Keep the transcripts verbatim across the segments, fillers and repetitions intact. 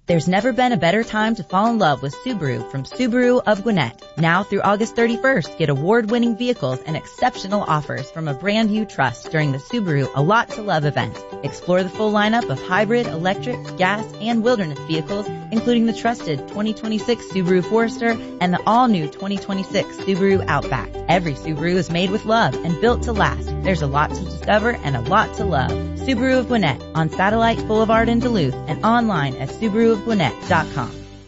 There's never been a better time to fall in love with Subaru from Subaru of Gwinnett. Now through August thirty-first, get award-winning vehicles and exceptional offers from a brand you trust during the Subaru A Lot to Love event. Explore the full lineup of hybrid, electric, gas, and wilderness vehicles, including the trusted twenty twenty-six Subaru Forester and the all-new twenty twenty-six Subaru Outback. Every Subaru is made with love and built to last. There's a lot to discover and a lot to love. Subaru of Gwinnett on Satellite Boulevard in Duluth and online at Subaru of Gwinnett dot com.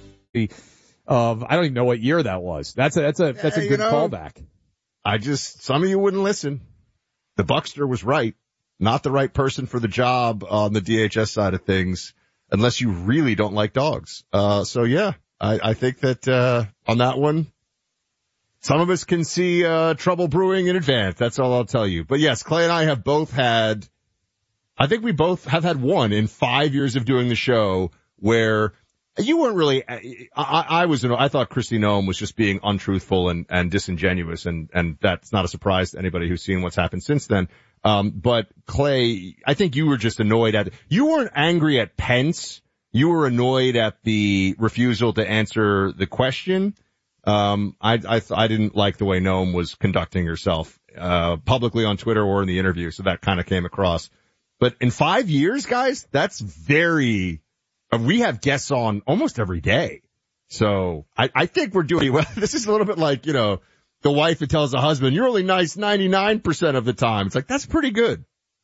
Of I don't even know what year that was. That's a that's a that's a Hey, good you know, callback. I just some of you wouldn't listen. The Buckster was right, not the right person for the job on the D H S side of things, unless you really don't like dogs. Uh, so yeah, I, I think that uh, on that one, some of us can see uh, trouble brewing in advance. That's all I'll tell you. But yes, Clay and I have both had. I think we both have had one in five years of doing the show where you weren't really, I, I was, I thought Kristi Noem was just being untruthful and, and disingenuous, and, and that's not a surprise to anybody who's seen what's happened since then. Um, but Clay, I think you were just annoyed at, you weren't angry at Pence. You were annoyed at the refusal to answer the question. Um, I, I, I didn't like the way Noem was conducting herself, uh, publicly on Twitter or in the interview. So that kind of came across. But in five years, guys, that's very, uh, we have guests on almost every day. So I, I think we're doing well. This is a little bit like, you know, the wife that tells the husband, you're only nice ninety-nine percent of the time. It's like, that's pretty good.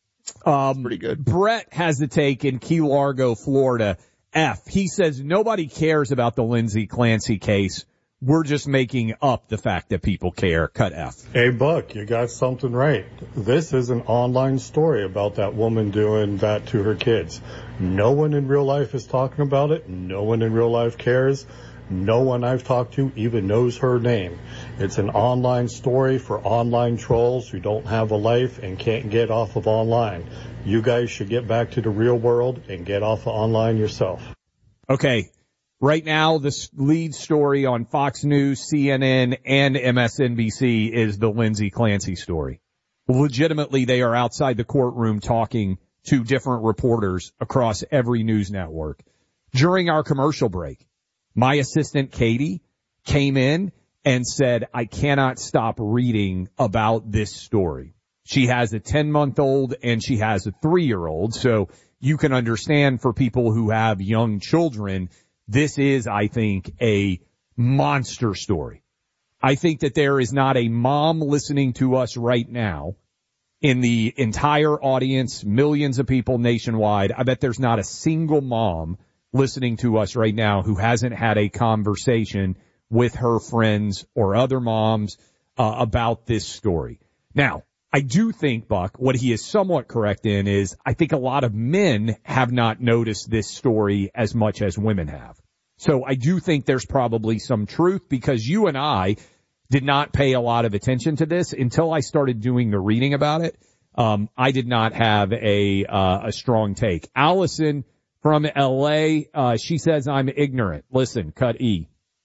Um, pretty good. Brett has the take in Key Largo, Florida. F. He says nobody cares about the Lindsay Clancy case. We're just making up the fact that people care. Cut F. Hey, Buck, you got something right. This is an online story about that woman doing that to her kids. No one in real life is talking about it. No one in real life cares. No one I've talked to even knows her name. It's an online story for online trolls who don't have a life and can't get off of online. You guys should get back to the real world and get off of online yourself. Okay. Right now, the lead story on Fox News, C N N, and M S N B C is the Lindsay Clancy story. Legitimately, they are outside the courtroom talking to different reporters across every news network. During our commercial break, my assistant, Katie, came in and said, I cannot stop reading about this story. She has a ten-month-old and she has a three-year-old, so you can understand for people who have young children, this is, I think, a monster story. I think that there is not a mom listening to us right now in the entire audience, millions of people nationwide. I bet there's not a single mom listening to us right now who hasn't had a conversation with her friends or other moms uh, about this story. Now, I do think, Buck, what he is somewhat correct in is I think a lot of men have not noticed this story as much as women have. So I do think there's probably some truth because you and I did not pay a lot of attention to this until I started doing the reading about it. Um, I did not have a, uh, a strong take. Allison from L A, uh, she says I'm ignorant. Listen, cut E.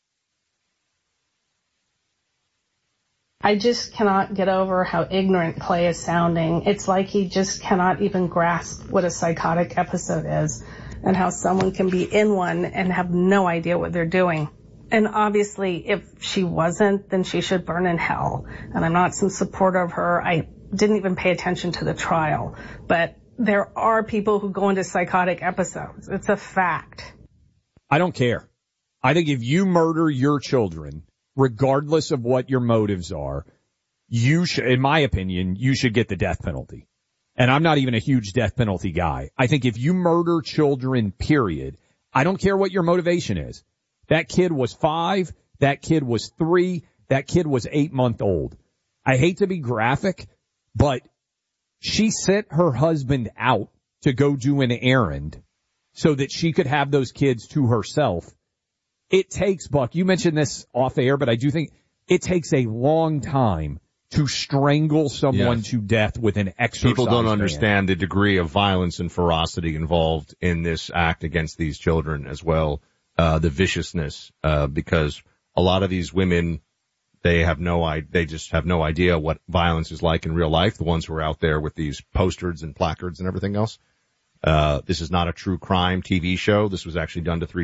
I just cannot get over how ignorant Clay is sounding. It's like he just cannot even grasp what a psychotic episode is and how someone can be in one and have no idea what they're doing. And obviously, if she wasn't, then she should burn in hell. And I'm not some supporter of her. I didn't even pay attention to the trial. But there are people who go into psychotic episodes. It's a fact. I don't care. I think if you murder your children, regardless of what your motives are, you should, in my opinion, you should get the death penalty. And I'm not even a huge death penalty guy. I think if you murder children, period, I don't care what your motivation is. That kid was five. That kid was three. That kid was eight month old. I hate to be graphic, but she sent her husband out to go do an errand so that she could have those kids to herself. It takes, Buck, you mentioned this off air, but I do think it takes a long time to strangle someone yes. to death with an exercise People don't ban. understand the degree of violence and ferocity involved in this act against these children as well, uh, the viciousness, uh, because a lot of these women, they have no, they just have no idea what violence is like in real life, the ones who are out there with these posters and placards and everything else. Uh, this is not a true crime T V show. This was actually done to three